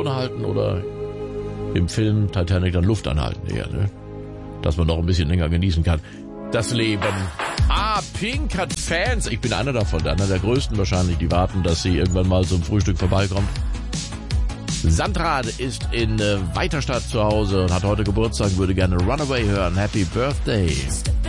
vorne halten oder im Film Titanic dann Luft anhalten eher, ne? Dass man noch ein bisschen länger genießen kann. Das Leben. Pink hat Fans. Ich bin einer davon, einer der größten wahrscheinlich, die warten, dass sie irgendwann mal zum Frühstück vorbeikommt. Sandra ist in Weiterstadt zu Hause und hat heute Geburtstag, würde gerne Runaway hören. Happy Birthday.